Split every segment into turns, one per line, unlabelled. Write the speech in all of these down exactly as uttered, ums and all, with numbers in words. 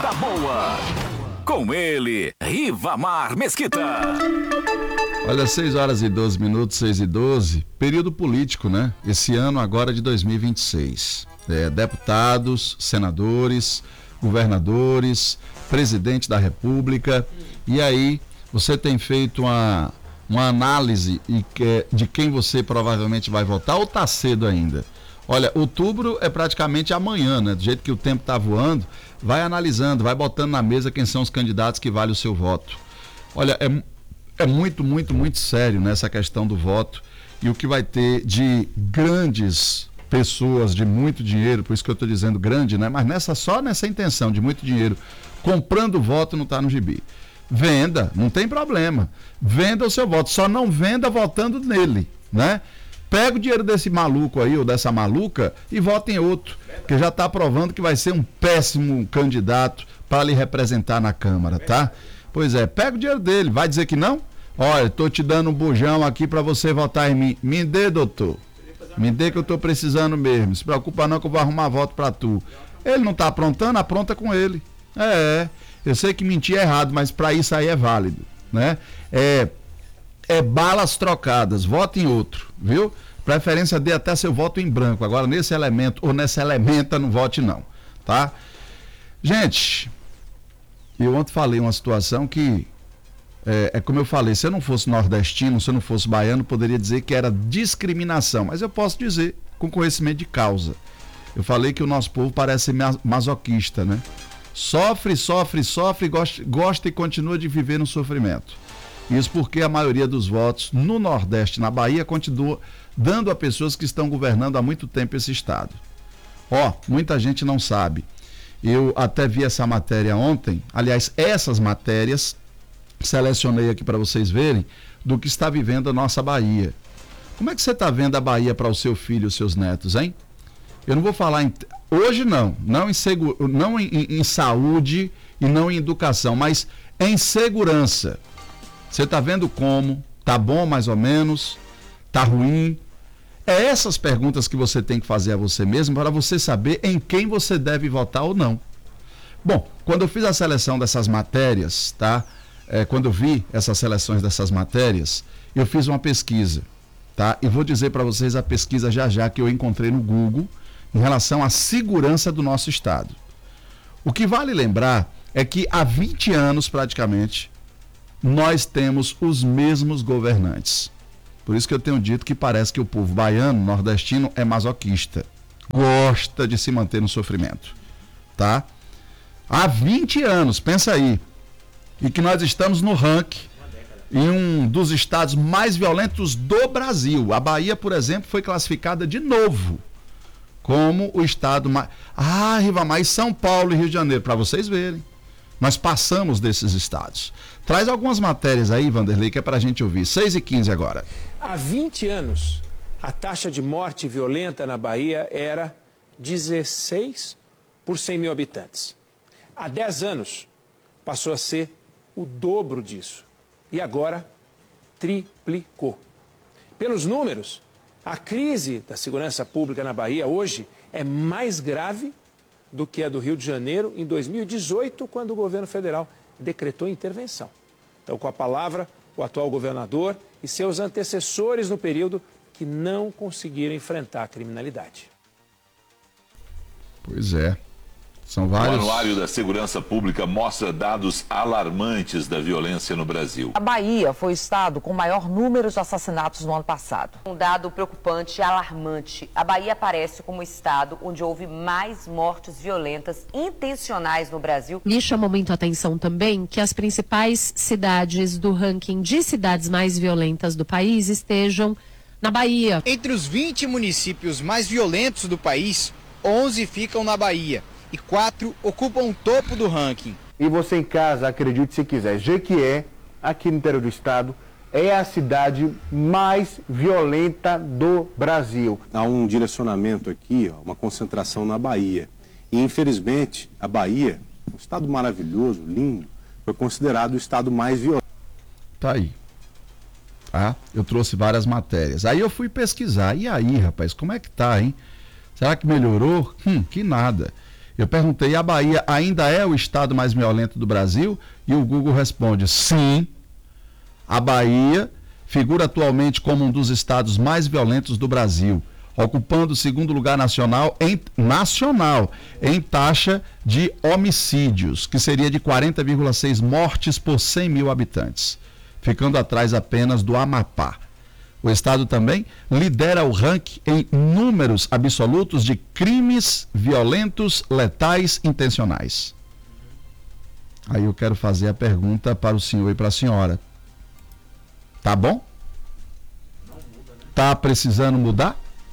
da Boa. Com ele, Rivamar Mesquita.
Olha, seis horas e doze minutos, seis e doze, período político, né? Esse ano agora de dois mil e vinte e seis. É, deputados, senadores, governadores, presidente da República. E aí, você tem feito uma, uma análise de quem você provavelmente vai votar ou tá cedo ainda? Olha, outubro é praticamente amanhã, né? Do jeito que o tempo tá voando, vai analisando, vai botando na mesa quem são os candidatos que valem o seu voto. Olha, é, é muito, muito, muito sério nessa questão do voto e o que vai ter de grandes pessoas de muito dinheiro, por isso que eu estou dizendo grande, né? Mas nessa, só nessa intenção de muito dinheiro, comprando voto não está no gibi. Venda, não tem problema. Venda o seu voto, só não venda votando nele, né? Pega o dinheiro desse maluco aí, ou dessa maluca, e vota em outro, que já está provando que vai ser um péssimo candidato para lhe representar na Câmara, tá? Pois é, pega o dinheiro dele, vai dizer que não? Olha, estou te dando um bujão aqui para você votar em mim. Me dê, doutor. Me dê que eu estou precisando mesmo. Se preocupa não que eu vou arrumar voto para tu. Ele não está aprontando, apronta com ele. É, eu sei que mentir é errado, mas para isso aí é válido, né? É... É balas trocadas, vote em outro, viu? Preferência dê até seu voto em branco. Agora, nesse elemento ou nessa elementa, não vote não, tá? Gente, eu ontem falei uma situação que, é, é como eu falei, se eu não fosse nordestino, se eu não fosse baiano, poderia dizer que era discriminação, mas eu posso dizer com conhecimento de causa. Eu falei que o nosso povo parece masoquista, né? Sofre, sofre, sofre, gosta, gosta e continua de viver no sofrimento. Isso porque a maioria dos votos no Nordeste, na Bahia, continua dando a pessoas que estão governando há muito tempo esse estado. Ó, muita gente não sabe. Eu até vi essa matéria ontem, aliás, essas matérias, selecionei aqui para vocês verem, do que está vivendo a nossa Bahia. Como é que você está vendo a Bahia para o seu filho e os seus netos, hein? Eu não vou falar em... Hoje não, não, em, seguro, não em, em, em saúde e não em educação, mas em segurança. Você está vendo como? Tá bom mais ou menos? Tá ruim? É essas perguntas que você tem que fazer a você mesmo para você saber em quem você deve votar ou não. Bom, quando eu fiz a seleção dessas matérias, tá? É, quando eu vi essas seleções dessas matérias, eu fiz uma pesquisa, tá? E vou dizer para vocês a pesquisa já já que eu encontrei no Google em relação à segurança do nosso estado. O que vale lembrar é que há vinte anos praticamente nós temos os mesmos governantes. Por isso que eu tenho dito que parece que o povo baiano, nordestino, é masoquista. Gosta de se manter no sofrimento. Tá? Há vinte anos, pensa aí. E que nós estamos no ranking em um dos estados mais violentos do Brasil. A Bahia, por exemplo, foi classificada de novo como o estado mais... Ah, Rivamar, São Paulo e Rio de Janeiro, para vocês verem. Nós passamos desses estados. Traz algumas matérias aí, Vanderlei, que é para a gente ouvir. seis e quinze agora.
Há vinte anos, a taxa de morte violenta na Bahia era dezesseis por cem mil habitantes. Há dez anos, passou a ser o dobro disso. E agora, triplicou. Pelos números, a crise da segurança pública na Bahia hoje é mais grave do que a do Rio de Janeiro em dois mil e dezoito, quando o governo federal decretou intervenção. Então, com a palavra, o atual governador e seus antecessores no período que não conseguiram enfrentar a criminalidade.
Pois é. São vários...
O Anuário da Segurança Pública mostra dados alarmantes da violência no Brasil.
A Bahia foi o estado com maior número de assassinatos no ano passado. Um dado preocupante e alarmante. A Bahia aparece como o estado onde houve mais mortes violentas intencionais no Brasil.
Lhe chama muito a atenção também que as principais cidades do ranking de cidades mais violentas do país estejam na Bahia.
Entre os vinte municípios mais violentos do país, onze ficam na Bahia. E quatro ocupam o topo do ranking.
E você em casa, acredite se quiser, Jequié, aqui no interior do estado, é a cidade mais violenta do Brasil.
Há um direcionamento aqui, ó, uma concentração na Bahia. E infelizmente, a Bahia, um estado maravilhoso, lindo, foi considerado o estado mais violento.
Tá aí. Tá? Eu trouxe várias matérias. Aí eu fui pesquisar. E aí, rapaz, como é que tá, hein? Será que melhorou? Hum, que nada. Eu perguntei, a Bahia ainda é o estado mais violento do Brasil? E o Google responde, sim, a Bahia figura atualmente como um dos estados mais violentos do Brasil, ocupando o segundo lugar nacional em, nacional em taxa de homicídios, que seria de quarenta vírgula seis mortes por cem mil habitantes, ficando atrás apenas do Amapá. O estado também lidera o ranking em números absolutos de crimes violentos, letais, intencionais. Aí eu quero fazer a pergunta para o senhor e para a senhora. Tá bom? Tá precisando mudar?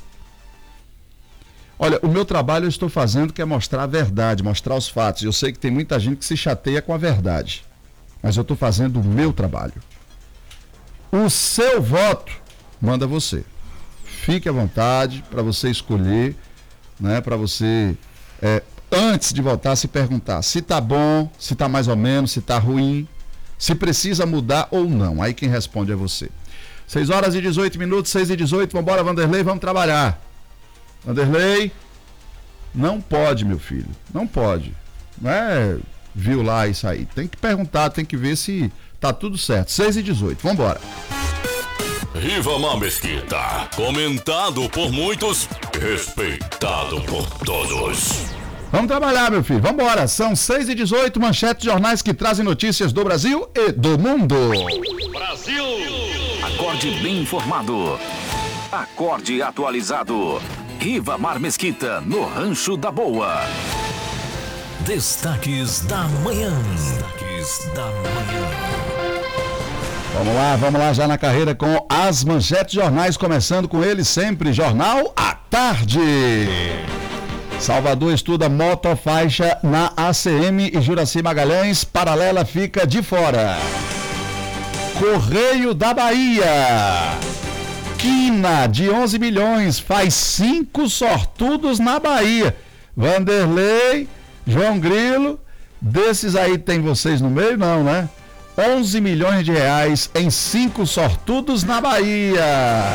Olha, o meu trabalho eu estou fazendo que é mostrar a verdade, mostrar os fatos. Eu sei que tem muita gente que se chateia com a verdade, mas eu estou fazendo o meu trabalho. O seu voto manda você. Fique à vontade para você escolher, né? Para você, é, antes de votar, se perguntar se tá bom, se tá mais ou menos, se tá ruim, se precisa mudar ou não. Aí quem responde é você. seis horas e dezoito minutos, seis e dezoito, vamos embora, Vanderlei, vamos trabalhar. Vanderlei, não pode, meu filho, não pode. Não é violar isso aí. Tem que perguntar, tem que ver se tá tudo certo. seis e dezoito, vamos embora.
Rivamar Mesquita, comentado por muitos, respeitado por todos.
Vamos trabalhar, meu filho, vamos embora. São seis e dezoito, manchetes de jornais que trazem notícias do Brasil e do mundo.
Brasil! Acorde bem informado. Acorde atualizado. Rivamar Mesquita, no Rancho da Boa.
Destaques da manhã. Destaques da manhã.
Vamos lá, vamos lá, já na carreira com as manchetes de jornais, começando com ele sempre, Jornal à Tarde. Salvador estuda motofaixa na A C M e Juraci Magalhães, paralela fica de fora. Correio da Bahia. Quina de onze milhões faz cinco sortudos na Bahia. Vanderlei, João Grilo, desses aí tem vocês no meio? Não, né? onze milhões de reais em cinco sortudos na Bahia.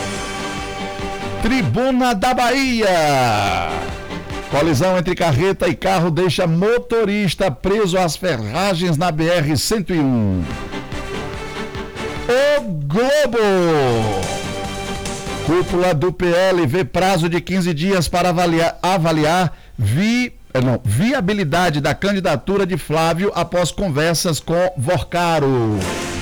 Tribuna da Bahia. Colisão entre carreta e carro deixa motorista preso às ferragens na B R cento e um. O Globo. Cúpula do P L vê prazo de quinze dias para avaliar, avaliar vi, não, viabilidade da candidatura de Flávio após conversas com Vorcaro.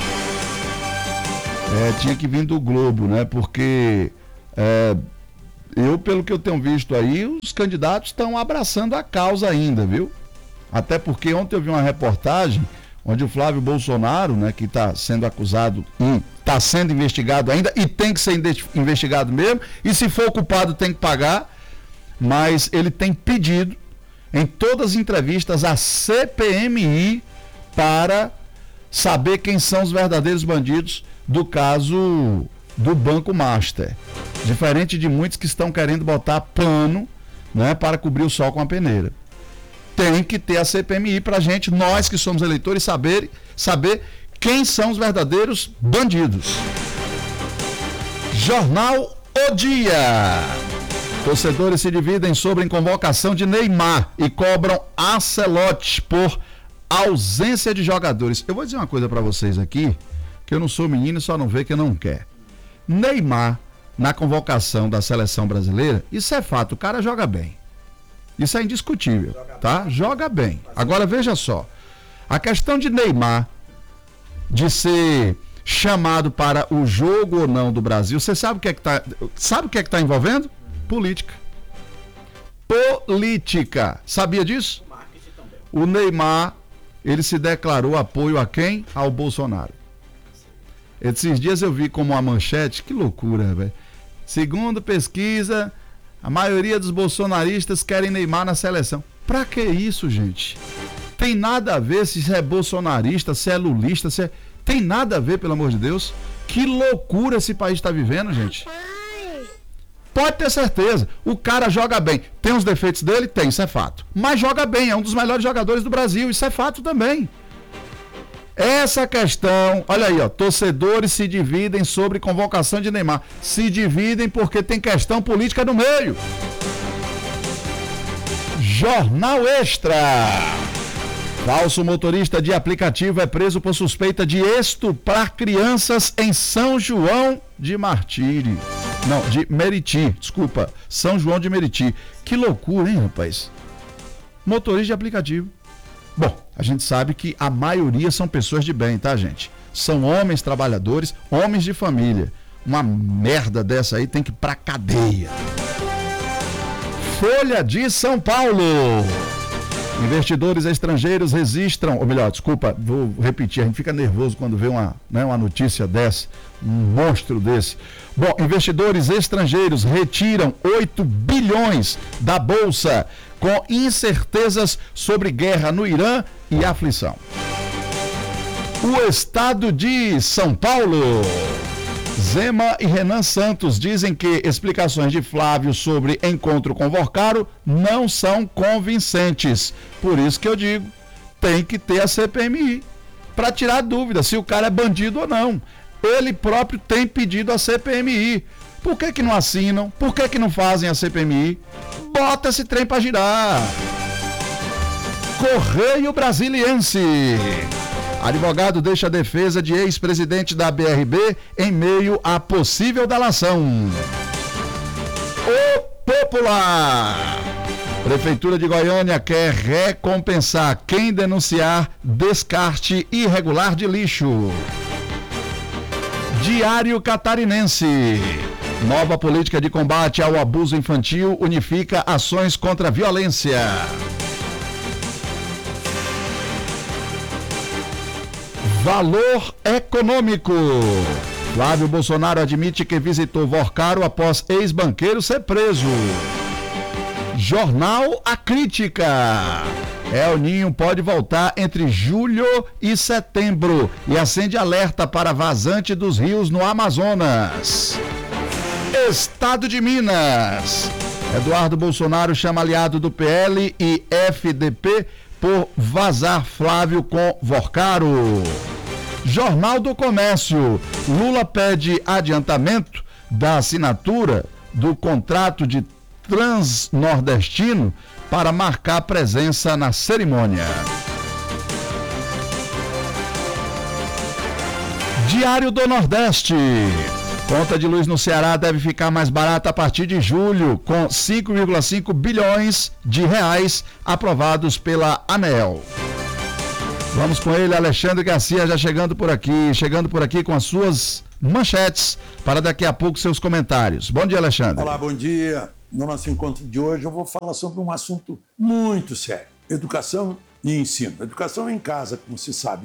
É, tinha que vir do Globo, né? Porque é, eu, pelo que eu tenho visto aí, os candidatos estão abraçando a causa ainda, viu? Até porque ontem eu vi uma reportagem onde o Flávio Bolsonaro, né, que está sendo acusado, está hum, sendo investigado ainda e tem que ser investigado mesmo, e se for culpado tem que pagar, mas ele tem pedido em todas as entrevistas a C P M I para saber quem são os verdadeiros bandidos do caso do Banco Master. Diferente de muitos que estão querendo botar pano, né, para cobrir o sol com a peneira. Tem que ter a C P M I para a gente, nós que somos eleitores, saber, saber quem são os verdadeiros bandidos. Jornal O Dia. Torcedores se dividem sobre convocação de Neymar e cobram Ancelotti por ausência de jogadores. Eu vou dizer uma coisa para vocês aqui, que eu não sou menino e só não vê que não quer. Neymar, na convocação da seleção brasileira, isso é fato, o cara joga bem. Isso é indiscutível, tá? Joga bem. Agora veja só, a questão de Neymar, de ser chamado para o jogo ou não do Brasil, você sabe o que é que tá, sabe o que é que tá envolvendo? Política. Política. Sabia disso? O Neymar, ele se declarou apoio a quem? Ao Bolsonaro. Esses dias eu vi como uma manchete, que loucura, velho. Segundo pesquisa, a maioria dos bolsonaristas querem Neymar na seleção. Pra que isso, gente? Tem nada a ver se é bolsonarista, se é lulista, se é... Tem nada a ver, pelo amor de Deus. Que loucura esse país está vivendo, gente. Pode ter certeza. O cara joga bem. Tem os defeitos dele? Tem, isso é fato. Mas joga bem, é um dos melhores jogadores do Brasil. Isso é fato também. Essa questão, olha aí, ó, torcedores se dividem sobre convocação de Neymar. Se dividem porque tem questão política no meio. Jornal Extra. Falso motorista de aplicativo é preso por suspeita de estuprar crianças em São João de Martiri. Não, de Meriti, desculpa. São João de Meriti. Que loucura, hein, rapaz? Motorista de aplicativo. Bom, a gente sabe que a maioria são pessoas de bem, tá, gente? São homens trabalhadores, homens de família. Uma merda dessa aí tem que ir pra cadeia. Folha de São Paulo. Investidores estrangeiros registram, ou melhor, desculpa, vou repetir, a gente fica nervoso quando vê uma, né, uma notícia dessa, um monstro desse. Bom, investidores estrangeiros retiram oito bilhões da Bolsa com incertezas sobre guerra no Irã e aflição. O estado de São Paulo. Zema e Renan Santos dizem que explicações de Flávio sobre encontro com Vorcaro não são convincentes. Por isso que eu digo, tem que ter a C P M I para tirar dúvida se o cara é bandido ou não. Ele próprio tem pedido a C P M I. Por que que não assinam? Por que que não fazem a C P M I? Bota esse trem para girar. Correio Brasiliense. Advogado deixa a defesa de ex-presidente da B R B em meio a possível delação. O Popular. Prefeitura de Goiânia quer recompensar quem denunciar descarte irregular de lixo. Diário Catarinense. Nova política de combate ao abuso infantil unifica ações contra a violência. Valor Econômico. Flávio Bolsonaro admite que visitou Vorcaro após ex-banqueiro ser preso. Jornal A Crítica. El Ninho pode voltar entre julho e setembro e acende alerta para vazante dos rios no Amazonas. Estado de Minas. Eduardo Bolsonaro chama aliado do P L e F D P por vazar Flávio com Vorcaro. Jornal do Comércio. Lula pede adiantamento da assinatura do contrato de Transnordestino para marcar presença na cerimônia. Diário do Nordeste. Conta de luz no Ceará deve ficar mais barata a partir de julho, com cinco vírgula cinco bilhões de reais aprovados pela ANEEL. Vamos com ele, Alexandre Garcia, já chegando por aqui, chegando por aqui com as suas manchetes, para daqui a pouco seus comentários. Bom dia, Alexandre.
Olá, bom dia. No nosso encontro de hoje eu vou falar sobre um assunto muito sério: educação e ensino. Educação em casa, como se sabe,